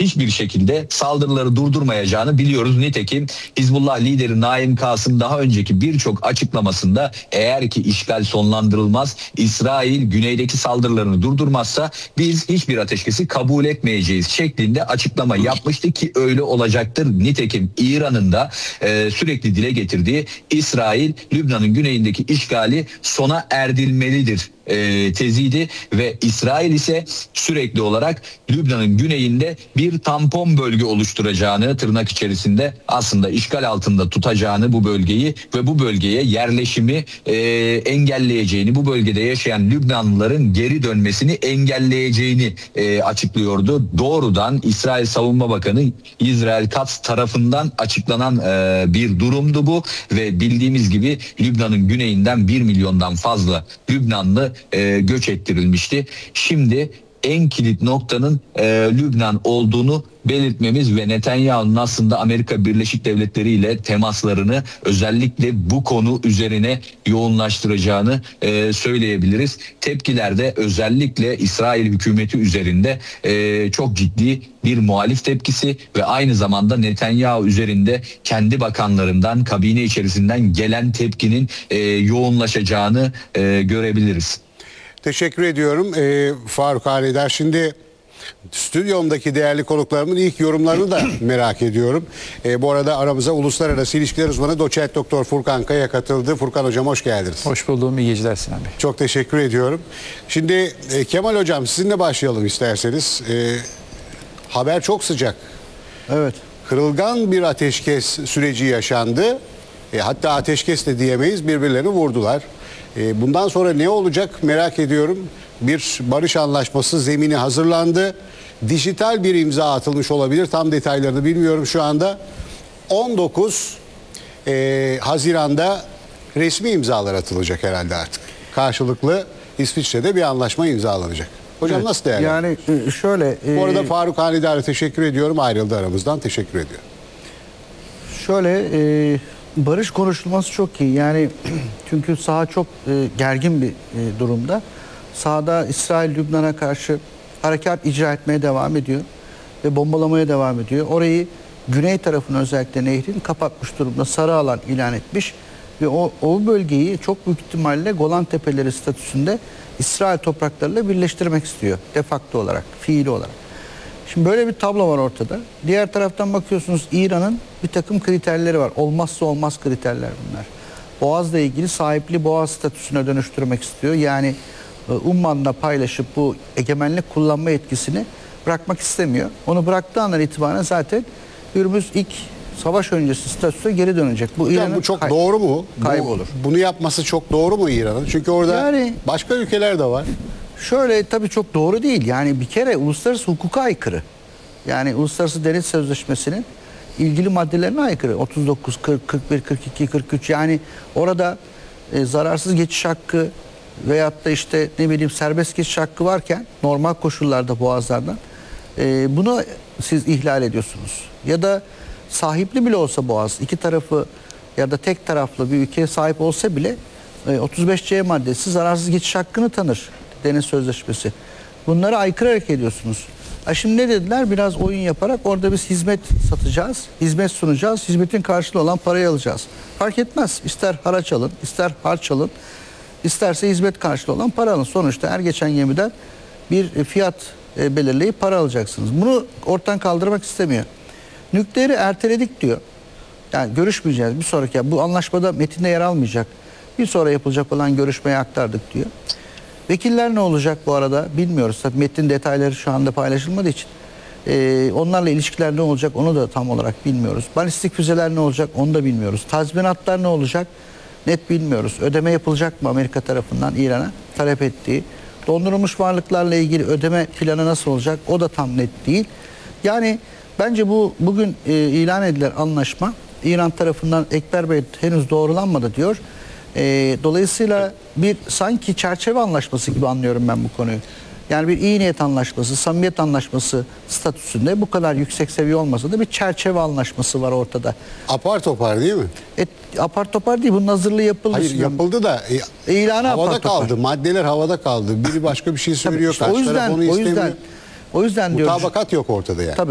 hiçbir şekilde saldırıları durdurmayacağını biliyoruz. Nitekim Hizbullah lideri Naim Kasım daha önceki birçok açıklamasında eğer ki işgal sonlandırılmaz, İsrail güneydeki saldırılarını durdurmazsa biz hiçbir ateşkesi kabul etmeyeceğiz şeklinde açıklama yapmıştı ki öyle olacaktır. Nitekim İran'ın da sürekli dile getirdiği İsrail Lübnan'ın güneyindeki işgali sona erdirilmelidir teziydi ve İsrail ise sürekli olarak Lübnan'ın güneyinde bir tampon bölge oluşturacağını, tırnak içerisinde aslında işgal altında tutacağını bu bölgeyi ve bu bölgeye yerleşimi engelleyeceğini, bu bölgede yaşayan Lübnanlıların geri dönmesini engelleyeceğini açıklıyordu. Doğrudan İsrail Savunma Bakanı İsrail Katz tarafından açıklanan bir durumdu bu ve bildiğimiz gibi Lübnan'ın güneyinden 1 milyondan fazla Lübnanlı göç ettirilmişti. Şimdi en kilit noktanın Lübnan olduğunu belirtmemiz ve Netanyahu'nun aslında Amerika Birleşik Devletleri ile temaslarını özellikle bu konu üzerine yoğunlaştıracağını söyleyebiliriz. Tepkiler de özellikle İsrail hükümeti üzerinde çok ciddi bir muhalif tepkisi ve aynı zamanda Netanyahu üzerinde kendi bakanlarından, kabine içerisinden gelen tepkinin yoğunlaşacağını görebiliriz. Teşekkür ediyorum Faruk Haleder. Şimdi stüdyomdaki değerli konuklarımın ilk yorumlarını da merak ediyorum. Bu arada aramıza uluslararası ilişkiler uzmanı doçent doktor Furkan Kaya katıldı. Furkan hocam hoş geldiniz. Hoş buldum. İyi geceler Sinan Bey. Çok teşekkür ediyorum. Şimdi Kemal hocam sizinle başlayalım isterseniz. Haber çok sıcak. Evet. Kırılgan bir ateşkes süreci yaşandı. Hatta ateşkes de diyemeyiz, birbirlerini vurdular. Bundan sonra ne olacak merak ediyorum. Bir barış anlaşması zemini hazırlandı. Dijital bir imza atılmış olabilir. Tam detaylarını bilmiyorum şu anda. 19 Haziran'da resmi imzalar atılacak herhalde artık. Karşılıklı İsviçre'de bir anlaşma imzalanacak. Hocam evet, nasıl değerlendiriyorsunuz? Yani şöyle... Bu arada Faruk Halidar'a teşekkür ediyorum. Ayrıldı aramızdan. Teşekkür ediyorum. Şöyle... barış konuşulması çok iyi. Yani çünkü saha çok gergin bir durumda. Sahada İsrail Lübnan'a karşı harekat icra etmeye devam ediyor ve bombalamaya devam ediyor. Orayı güney tarafını özellikle nehrin kapatmış durumda, sarı alan ilan etmiş ve o bölgeyi çok büyük ihtimalle Golan Tepeleri statüsünde İsrail topraklarıyla birleştirmek istiyor de facto olarak, fiili olarak. Şimdi böyle bir tablo var ortada. Diğer taraftan bakıyorsunuz İran'ın bir takım kriterleri var. Olmazsa olmaz kriterler bunlar. Boğaz'la ilgili sahipli Boğaz statüsüne dönüştürmek istiyor. Yani Umman'la paylaşıp bu egemenlik kullanma yetkisini bırakmak istemiyor. Onu bıraktığı andan itibaren zaten Hürmüz ilk savaş öncesi statüsüne geri dönecek. Bu çok doğru mu? Kaybolur. Bunu yapması çok doğru mu İran'ın? Çünkü orada yani, başka ülkeler de var. Şöyle tabii çok doğru değil. Yani bir kere uluslararası hukuka aykırı. Yani Uluslararası Deniz Sözleşmesi'nin ilgili maddelerine aykırı. 39, 40, 41, 42, 43 yani orada zararsız geçiş hakkı veyahut da işte ne bileyim serbest geçiş hakkı varken normal koşullarda boğazlardan bunu siz ihlal ediyorsunuz. Ya da sahipli bile olsa boğaz iki tarafı ya da tek taraflı bir ülkeye sahip olsa bile 35C maddesi zararsız geçiş hakkını tanır. Deniz Sözleşmesi. Bunlara aykırı hareket ediyorsunuz. Şimdi ne dediler? Biraz oyun yaparak orada biz hizmet satacağız, hizmet sunacağız, hizmetin karşılığı olan parayı alacağız. Fark etmez. İster haraç alın, ister harç alın, isterse hizmet karşılığı olan para alın. Sonuçta her geçen gemiden bir fiyat belirleyip para alacaksınız. Bunu ortadan kaldırmak istemiyor. Nükleeri erteledik diyor. Yani görüşmeyeceğiz. Bir sonraki bu anlaşmada metinde yer almayacak. Bir sonra yapılacak olan görüşmeye aktardık diyor. Vekiller ne olacak bu arada bilmiyoruz. Tabii metnin detayları şu anda paylaşılmadığı için. Onlarla ilişkiler ne olacak onu da tam olarak bilmiyoruz. Balistik füzeler ne olacak onu da bilmiyoruz. Tazminatlar ne olacak net bilmiyoruz. Ödeme yapılacak mı Amerika tarafından İran'a talep ettiği. Dondurulmuş varlıklarla ilgili ödeme planı nasıl olacak o da tam net değil. Yani bence bugün ilan edilen anlaşma İran tarafından Ekber Bey henüz doğrulanmadı diyor. Dolayısıyla bir sanki çerçeve anlaşması gibi anlıyorum ben bu konuyu. Yani bir iyi niyet anlaşması, samimiyet anlaşması statüsünde bu kadar yüksek seviye olmasa da bir çerçeve anlaşması var ortada. Apar topar değil mi? Apar topar değil. Bunun hazırlığı yapıldı. Hayır yapıldı da ilanı havada kaldı. Maddeler havada kaldı. Biri başka bir şey söylüyor. Tabii işte karşı taraf onu istemiyor. o yüzden diyorum. Mutabakat yok ortada yani. Tabii.